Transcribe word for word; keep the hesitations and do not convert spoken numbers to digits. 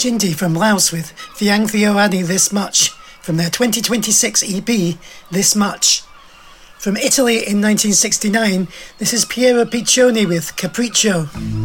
Jindy from Laos with Thiang Theo Ani This Much from their twenty twenty-six E P This Much. From Italy in nineteen sixty-nine, this is Piero Piccioni with Capriccio.